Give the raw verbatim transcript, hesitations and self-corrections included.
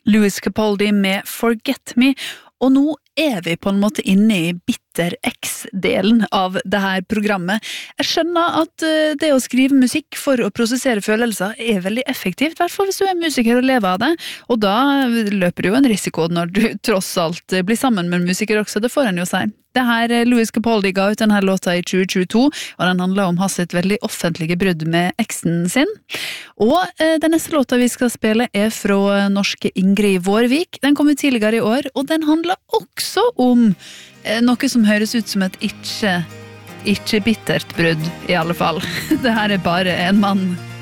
Lewis Capaldi med Forget Me, og nå er vi på en måte inne i Bitter X-delen av det her programmet. Jeg skjønner at det å skrive musikk for å prosessere følelser er veldig effektivt, i hvert fall hvis du er musiker og lever av det, og da løper du jo en risiko når du tross alt blir sammen med en musiker også, det får en jo si. Det her Lewis Capaldi ga ut denne låta i tjue tjueto, og den handler om hans et veldig offentlige brudd med eksen sin. Og eh, den neste låta vi skal spille er fra norske Ingrid Vårvik. Den kom ut tidligere i år, og den handler også om eh, noe som høres ut som et ikke, ikke bittert brudd, i alle fall. Det her er bare en mann